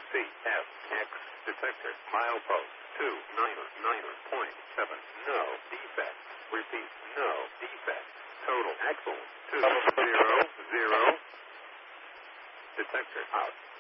CFX detector. Milepost 299.7. No defect. Repeat, no defect. Total axle 200. Detector out.